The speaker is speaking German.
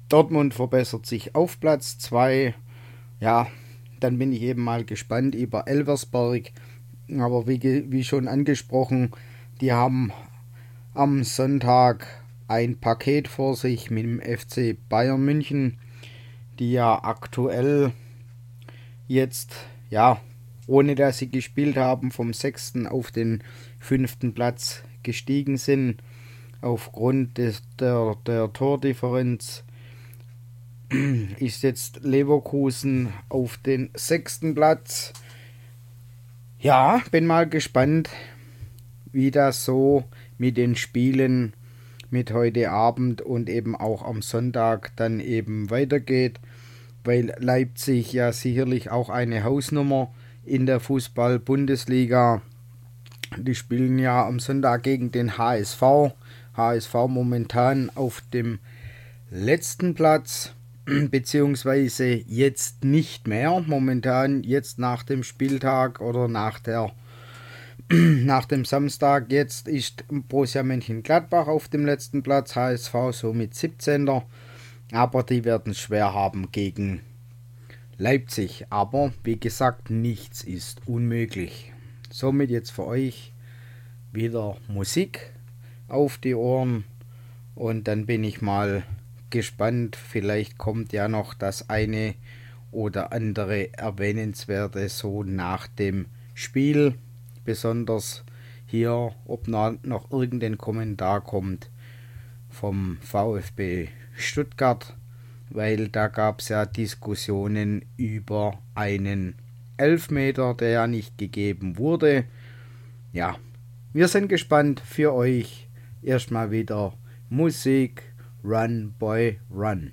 Dortmund verbessert sich auf Platz 2. Ja, dann bin ich eben mal gespannt über Elversberg. Aber wie schon angesprochen, die haben am Sonntag ein Paket vor sich mit dem FC Bayern München, die ja aktuell jetzt, ja, ohne dass sie gespielt haben, vom 6. auf den 5. Platz gestiegen sind. Aufgrund der Tordifferenz ist jetzt Leverkusen auf den 6. Platz. Ja, bin mal gespannt, wie das so mit den Spielen mit heute Abend und eben auch am Sonntag dann eben weitergeht, weil Leipzig ja sicherlich auch eine Hausnummer in der Fußball-Bundesliga. Die spielen ja am Sonntag gegen den HSV. HSV momentan auf dem letzten Platz, beziehungsweise jetzt nicht mehr. Momentan jetzt nach dem Spieltag oder nach dem Samstag. Jetzt ist Borussia Mönchengladbach auf dem letzten Platz, HSV somit 17. Aber die werden es schwer haben gegen Leipzig. Aber wie gesagt, nichts ist unmöglich. Somit jetzt für euch wieder Musik auf die Ohren und dann bin ich mal gespannt. Vielleicht kommt ja noch das eine oder andere Erwähnenswerte so nach dem Spiel. Besonders hier, ob noch irgendein Kommentar kommt vom VfB Stuttgart, weil da gab es ja Diskussionen über einen Elfmeter, der ja nicht gegeben wurde. Ja, wir sind gespannt für euch. Erstmal wieder Musik, Run Boy Run.